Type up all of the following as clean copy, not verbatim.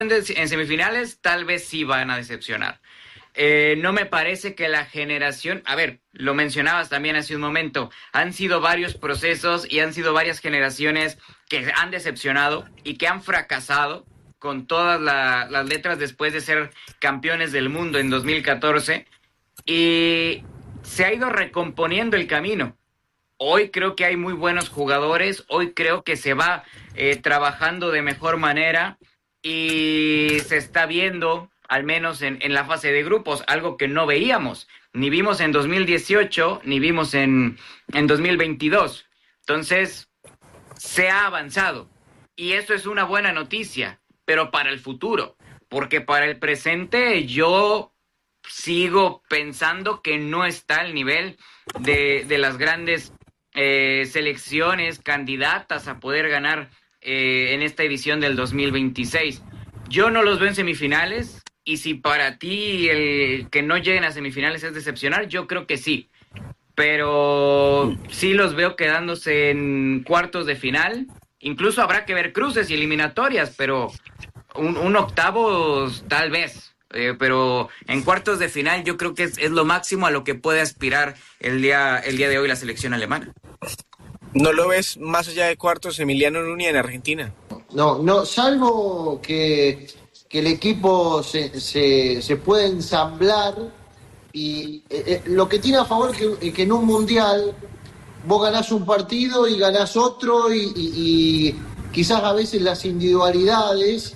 en semifinales tal vez sí van a decepcionar. No me parece que la generación, a ver, lo mencionabas también hace un momento, han sido varios procesos y han sido varias generaciones que han decepcionado y que han fracasado con todas las letras después de ser campeones del mundo en 2014, y se ha ido recomponiendo el camino. Hoy creo que hay muy buenos jugadores, hoy creo que se va trabajando de mejor manera y se está viendo, al menos en la fase de grupos, algo que no veíamos, ni vimos en 2018, ni vimos en 2022. Entonces, se ha avanzado y eso es una buena noticia, pero para el futuro, porque para el presente yo sigo pensando que no está al nivel de las grandes selecciones candidatas a poder ganar en esta edición del 2026. Yo no los veo en semifinales, y si para ti el que no lleguen a semifinales es decepcionar, yo creo que sí, pero sí los veo quedándose en cuartos de final. Incluso habrá que ver cruces y eliminatorias, pero un octavos tal vez. Pero en cuartos de final yo creo que es lo máximo a lo que puede aspirar el día de hoy la selección alemana. ¿No lo ves más allá de cuartos, Emiliano Núñez, en Argentina? No, salvo que el equipo se pueda ensamblar, y lo que tiene a favor es que en un mundial vos ganás un partido y ganás otro, y quizás a veces las individualidades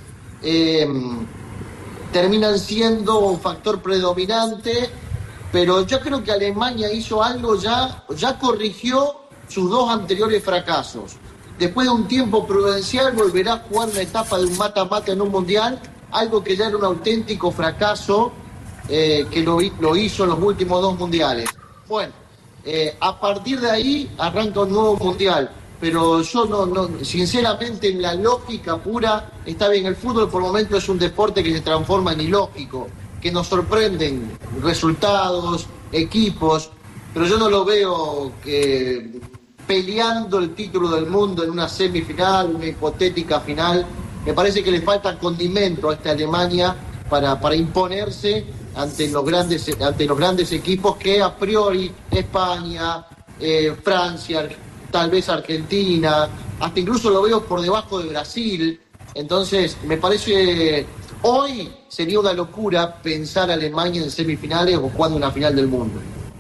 terminan siendo un factor predominante, pero yo creo que Alemania hizo algo, ya corrigió sus dos anteriores fracasos. Después de un tiempo prudencial volverá a jugar una etapa de un mata-mata en un mundial, algo que ya era un auténtico fracaso, que lo hizo en los últimos dos mundiales. Bueno, a partir de ahí arranca un nuevo mundial, pero yo no, sinceramente, en la lógica pura, está bien, el fútbol por momento es un deporte que se transforma en ilógico, que nos sorprenden resultados, equipos, pero yo no lo veo peleando el título del mundo en una semifinal, una hipotética final. Me parece que le falta condimento a esta Alemania para imponerse ante los grandes equipos que a priori España, Francia, tal vez Argentina, hasta incluso lo veo por debajo de Brasil. Entonces me parece, hoy sería una locura pensar a Alemania en semifinales o jugando una final del mundo.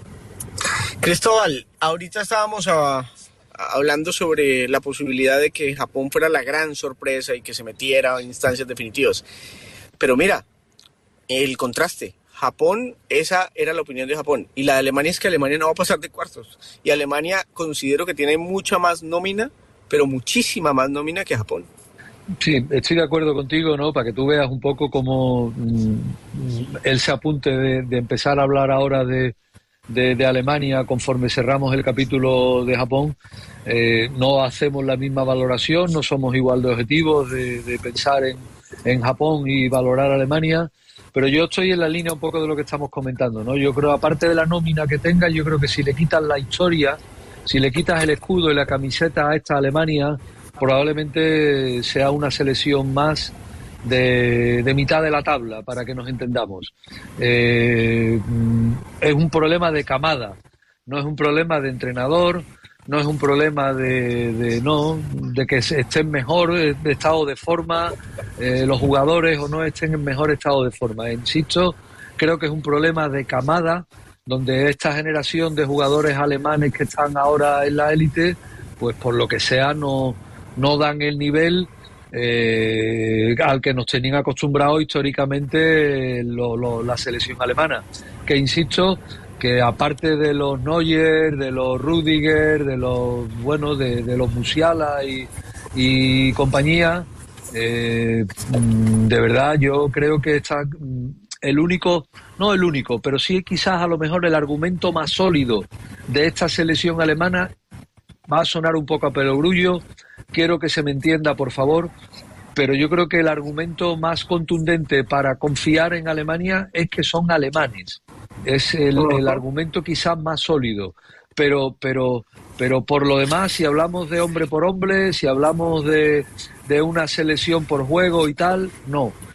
Cristóbal, ahorita estábamos hablando sobre la posibilidad de que Japón fuera la gran sorpresa y que se metiera en instancias definitivas. Pero mira, el contraste. Japón, esa era la opinión de Japón. Y la de Alemania es que Alemania no va a pasar de cuartos. Y Alemania considero que tiene mucha más nómina, pero muchísima más nómina que Japón. Sí, estoy de acuerdo contigo, ¿no? Para que tú veas un poco cómo ese apunte de empezar a hablar ahora de Alemania conforme cerramos el capítulo de Japón. No hacemos la misma valoración, no somos igual de objetivos de pensar en Japón y valorar a Alemania, pero yo estoy en la línea un poco de lo que estamos comentando, ¿no? Yo creo, aparte de la nómina que tenga, yo creo que si le quitas la historia, si le quitas el escudo y la camiseta a esta Alemania, probablemente sea una selección más de mitad de la tabla, para que nos entendamos. Es un problema de camada, no es un problema de entrenador, no es un problema de que estén mejor de estado de forma los jugadores o no estén en mejor estado de forma. Insisto, creo que es un problema de camada, donde esta generación de jugadores alemanes que están ahora en la élite, pues por lo que sea no dan el nivel al que nos tenían acostumbrados históricamente la selección alemana, que insisto que aparte de los Neuer, de los Rüdiger, de los Musiala y compañía, de verdad yo creo que está no el único, pero sí quizás a lo mejor el argumento más sólido de esta selección alemana. Va a sonar un poco a perogrullo, quiero que se me entienda, por favor, pero yo creo que el argumento más contundente para confiar en Alemania es que son alemanes. Es el argumento quizás más sólido, pero por lo demás, si hablamos de hombre por hombre, si hablamos de una selección por juego y tal, no.